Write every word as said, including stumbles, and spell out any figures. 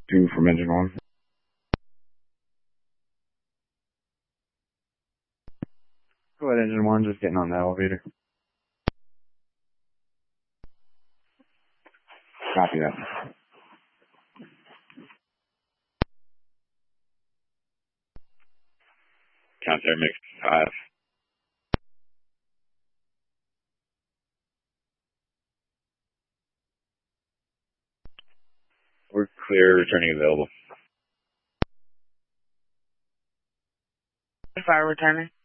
Two from engine one. Go ahead, engine one, just getting on the elevator. Copy that. Count there, mix five. We're clear, returning available. Fire returning.